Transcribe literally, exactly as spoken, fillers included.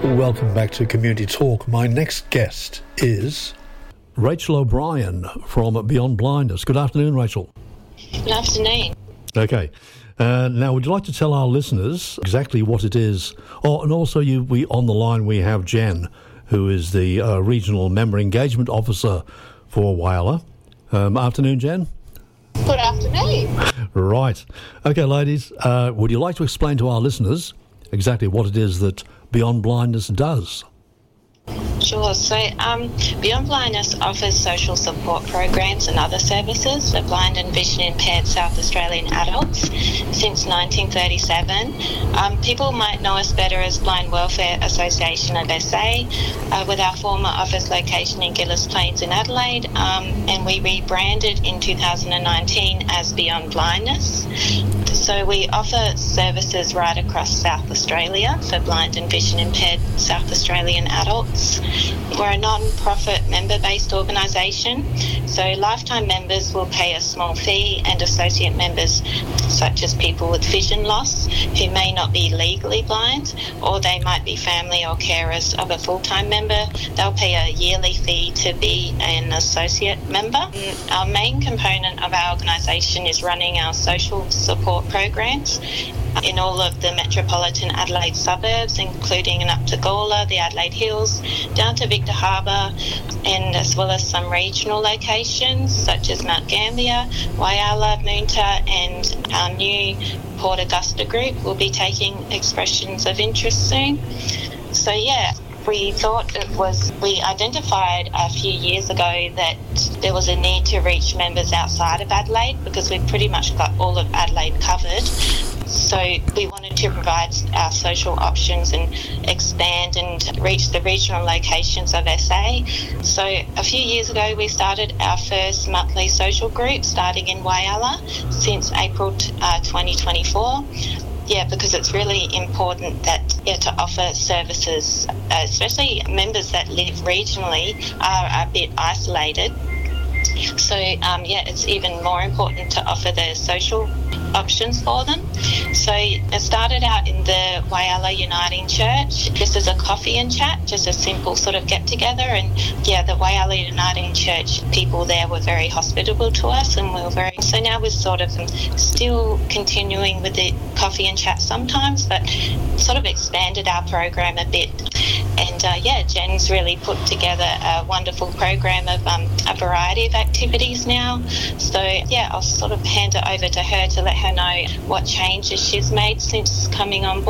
Welcome back to Community Talk. My next guest is Rachel O'Brien from Beyond Blindness. Good afternoon, Rachel. Good afternoon. Okay. Uh, now, would you like to tell our listeners exactly what it is? Oh, and also, you, we on the line we have Jen, who is the uh, Regional Member Engagement Officer for Whyalla. Um, afternoon, Jen. Good afternoon. Right. Okay, ladies, uh, would you like to explain to our listeners exactly what it is that Beyond Blindness does? Sure. So um, Beyond Blindness offers social support programs and other services for blind and vision impaired South Australian adults since nineteen thirty-seven. Um, people might know us better as Blind Welfare Association of S A, uh, with our former office location in Gilles Plains in Adelaide, um, and we rebranded in two thousand nineteen as Beyond Blindness. So we offer services right across South Australia for blind and vision impaired South Australian adults. We're a non-profit member-based organisation, so lifetime members will pay a small fee, and associate members, such as people with vision loss who may not be legally blind, or they might be family or carers of a full-time member, they'll pay a yearly fee to be an associate member. Our main component of our organisation is running our social support programs in all of the metropolitan Adelaide suburbs, including up to Gawler, the Adelaide Hills, down to Victor Harbour, and as well as some regional locations such as Mount Gambier, Whyalla, Moonta, and our new Port Augusta group will be taking expressions of interest soon. So yeah, we thought it was, we identified a few years ago that there was a need to reach members outside of Adelaide because we've pretty much got all of Adelaide covered. So we wanted to provide our social options and expand and reach the regional locations of S A. So a few years ago we started our first monthly social group starting in Whyalla since April uh, twenty twenty-four. Yeah, because it's really important that yeah, to offer services, uh, especially members that live regionally are a bit isolated. So, um, yeah, it's even more important to offer the social options for them. So it started out in the Whyalla Uniting Church just as a coffee and chat, just a simple sort of get-together. And, yeah, the Whyalla Uniting Church people there were very hospitable to us, and we were very... So now we're sort of still continuing with the coffee and chat sometimes, but sort of expanded our program a bit. And, uh, yeah, Jen's really put together a wonderful program of um, a variety of activities now. So, yeah, I'll sort of hand it over to her to let her know what changes she's made since coming on board.